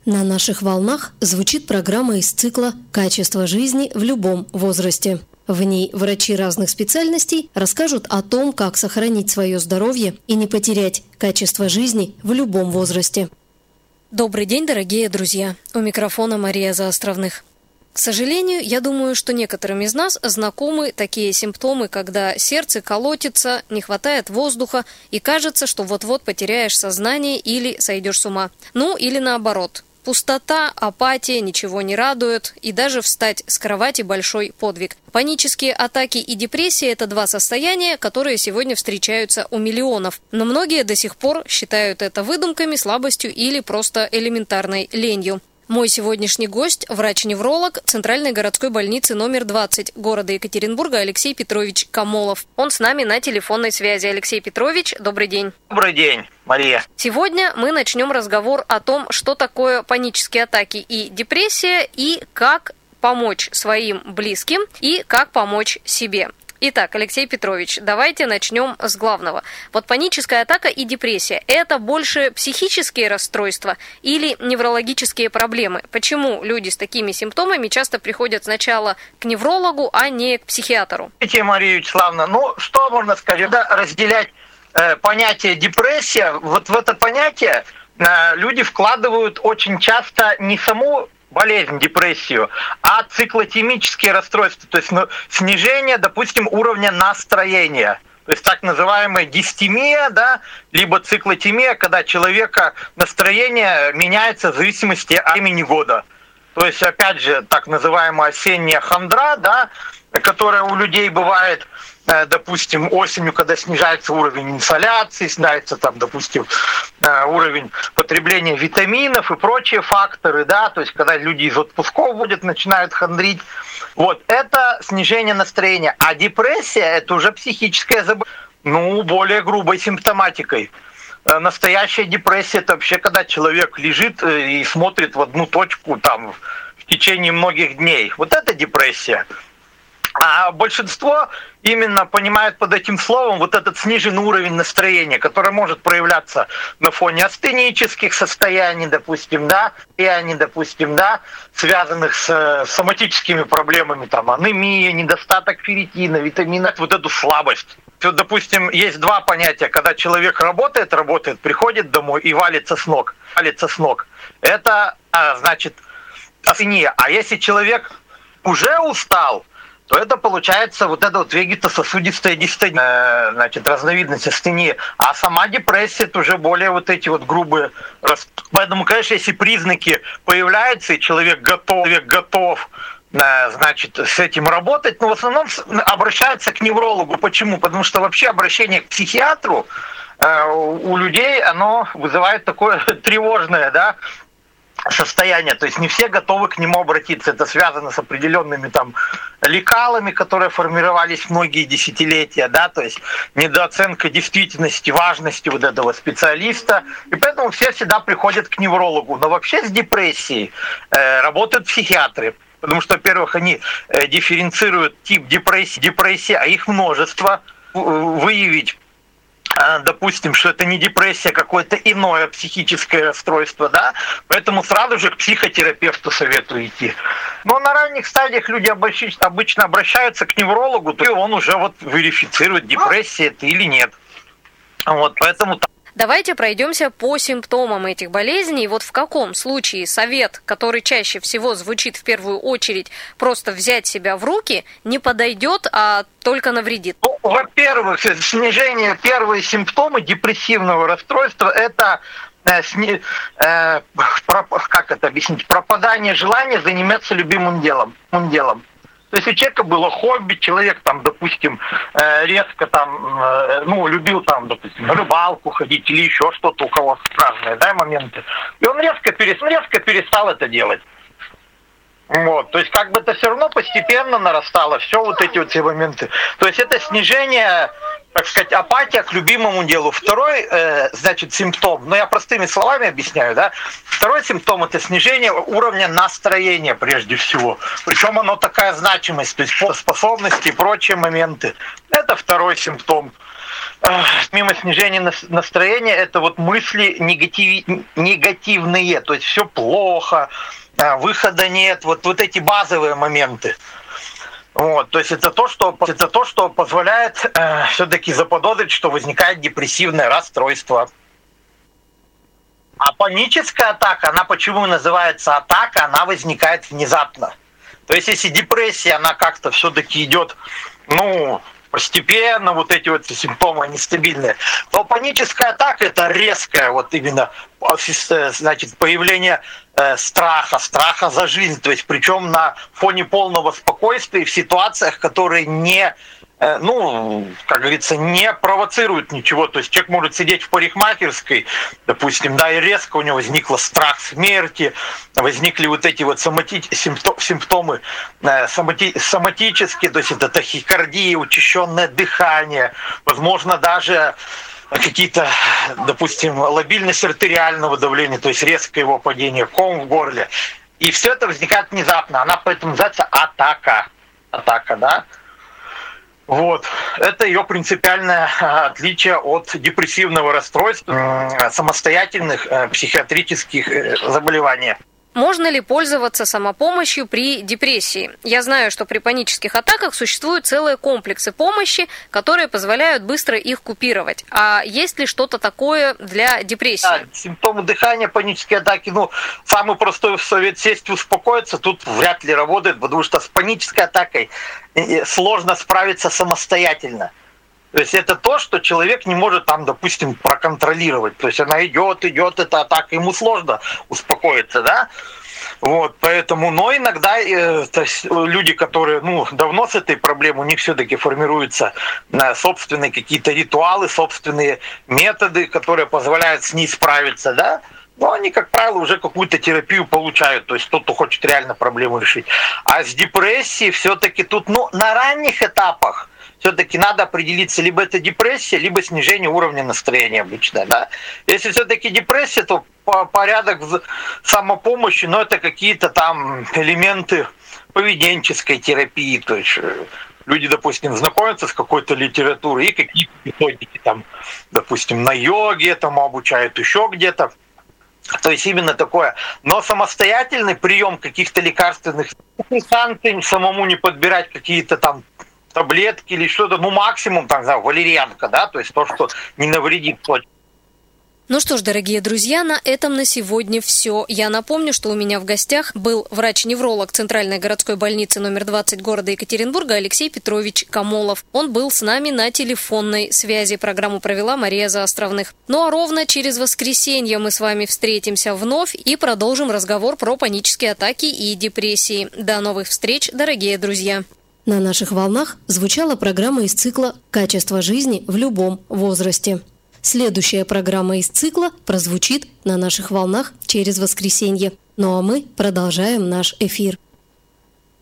На наших волнах звучит программа из цикла «Качество жизни в любом возрасте». В ней врачи разных специальностей расскажут о том, как сохранить свое здоровье и не потерять качество жизни в любом возрасте. Добрый день, дорогие друзья! У микрофона Мария Заостровных. К сожалению, я думаю, что некоторым из нас знакомы такие симптомы, когда сердце колотится, не хватает воздуха и кажется, что вот-вот потеряешь сознание или сойдешь с ума. Ну или наоборот. Пустота, апатия, ничего не радует, и даже встать с кровати большой подвиг. Панические атаки и депрессия – это два состояния, которые сегодня встречаются у миллионов. Но многие до сих пор считают это выдумками, слабостью или просто элементарной ленью. Мой сегодняшний гость – врач-невролог Центральной городской больницы номер 20 города Екатеринбурга Алексей Петрович Камолов. Он с нами на телефонной связи. Алексей Петрович, добрый день. Добрый день, Мария. Сегодня мы начнем разговор о том, что такое панические атаки и депрессия, и как помочь своим близким, и как помочь себе. Итак, Алексей Петрович, давайте начнем с главного. Вот паническая атака и депрессия – это больше психические расстройства или неврологические проблемы? Почему люди с такими симптомами часто приходят сначала к неврологу, а не к психиатру? Видите, Мария Вячеславовна, что можно сказать? Разделять понятие депрессия, вот в это понятие люди вкладывают очень часто не саму болезнь, депрессию, а циклотемические расстройства, то есть снижение, допустим, уровня настроения. То есть так называемая дистемия, да, либо циклотемия, когда человека настроение меняется в зависимости от времени года. То есть, опять же, так называемая осенняя хандра, да, которая у людей бывает, допустим, осенью, когда снижается уровень инсоляции, снижается там, допустим, уровень потребления витаминов и прочие факторы, да, то есть когда люди из отпусков водят, начинают хандрить. Вот, это снижение настроения. А депрессия – это уже психическое заболевание, более грубой симптоматикой. Настоящая депрессия – это вообще когда человек лежит и смотрит в одну точку там в течение многих дней. Вот это депрессия. А большинство именно понимает под этим словом вот этот сниженный уровень настроения, который может проявляться на фоне астенических состояний, допустим, да, связанных с соматическими проблемами, там, анемия, недостаток ферритина, витаминов, вот эту слабость. Допустим, есть два понятия, когда человек работает, приходит домой и валится с ног. Это, значит, астения. А если человек уже устал, то это получается вот эта вот вегетососудистая дистония, значит, разновидность астении. А сама депрессия – это уже более вот эти вот грубые. Поэтому, конечно, если признаки появляются, и человек готов, значит, с этим работать, но в основном обращаются к неврологу. Почему? Потому что вообще обращение к психиатру у людей, оно вызывает такое тревожное, да, состояние, то есть не все готовы к нему обратиться. Это связано с определенными там лекалами, которые формировались многие десятилетия, да, то есть недооценка действительности, важности вот этого специалиста, и поэтому все всегда приходят к неврологу. Но вообще с депрессией работают психиатры, потому что, во-первых, они дифференцируют тип депрессии, а их множество. Выявить, допустим, что это не депрессия, какое-то иное психическое расстройство, да, поэтому сразу же к психотерапевту советую идти. Но на ранних стадиях люди обычно обращаются к неврологу, и он уже вот верифицирует, депрессия это или нет. Вот, поэтому... Давайте пройдемся по симптомам этих болезней. Вот в каком случае совет, который чаще всего звучит в первую очередь, просто взять себя в руки, не подойдет, а только навредит? Во-первых, снижение, первые симптомы депрессивного расстройства – это как это объяснить, пропадание желания заниматься любимым делом. То есть у человека было хобби, человек там, допустим, резко там, любил там, допустим, на рыбалку ходить или еще что-то, у кого разные, да, моменты. И он резко перестал это делать. Вот, то есть как бы это все равно постепенно нарастало, все вот эти вот все моменты. То есть это снижение, так сказать, апатия к любимому делу. Второй, значит, симптом, я простыми словами объясняю, да. Второй симптом – это снижение уровня настроения прежде всего. Причем оно такая значимость, то есть способности и прочие моменты. Это второй симптом. мимо снижения настроения, это вот мысли негативные, то есть все плохо, выхода нет, вот эти базовые моменты. Вот, то есть это то, что позволяет все-таки заподозрить, что возникает депрессивное расстройство. А паническая атака, она почему называется атака, она возникает внезапно. То есть если депрессия, она как-то все-таки идет, постепенно, вот эти вот симптомы нестабильные, то паническая атака это резкое вот именно, значит, появление страха за жизнь, то есть причем на фоне полного спокойствия в ситуациях, которые не, как говорится, не провоцируют ничего. То есть человек может сидеть в парикмахерской, допустим, да, и резко у него возникла страх смерти, возникли вот эти вот симптомы соматические, то есть это тахикардия, учащенное дыхание, возможно, даже какие-то, допустим, лобильность артериального давления, то есть резкое его падение, ком в горле. И все это возникает внезапно. Она поэтому называется атака. Атака, да? Вот. Это ее принципиальное отличие от депрессивного расстройства, самостоятельных психиатрических заболеваний. Можно ли пользоваться самопомощью при депрессии? Я знаю, что при панических атаках существуют целые комплексы помощи, которые позволяют быстро их купировать. А есть ли что-то такое для депрессии? Да, симптомы дыхания, панические атаки, самый простой совет — сесть и успокоиться, тут вряд ли работает, потому что с панической атакой сложно справиться самостоятельно. То есть это то, что человек не может там, допустим, проконтролировать. То есть она идет, эта атака, ему сложно успокоиться, да? Вот, поэтому, но иногда то есть люди, которые давно с этой проблемой, у них все-таки формируются собственные какие-то ритуалы, собственные методы, которые позволяют с ней справиться, да? Но они, как правило, уже какую-то терапию получают, то есть тот, кто хочет реально проблему решить. А с депрессией все-таки тут, на ранних этапах, все-таки надо определиться, либо это депрессия, либо снижение уровня настроения обычно. Да? Если все-таки депрессия, то порядок самопомощи, это какие-то там элементы поведенческой терапии. То есть люди, допустим, знакомятся с какой-то литературой и какие-то методики, там, допустим, на йоге там обучают, еще где-то. То есть именно такое. Но самостоятельный прием каких-то лекарственных антидепрессантов, самому не подбирать какие-то там таблетки или что-то, максимум, там, валерьянка, да, то есть то, что не навредит точно. Ну что ж, дорогие друзья, на этом на сегодня все. Я напомню, что у меня в гостях был врач-невролог Центральной городской больницы номер 20 города Екатеринбурга Алексей Петрович Камолов. Он был с нами на телефонной связи. Программу провела Мария Заостровных. Ну а ровно через воскресенье мы с вами встретимся вновь и продолжим разговор про панические атаки и депрессии. До новых встреч, дорогие друзья! На наших волнах звучала программа из цикла «Качество жизни в любом возрасте». Следующая программа из цикла прозвучит на наших волнах через воскресенье. Ну а мы продолжаем наш эфир.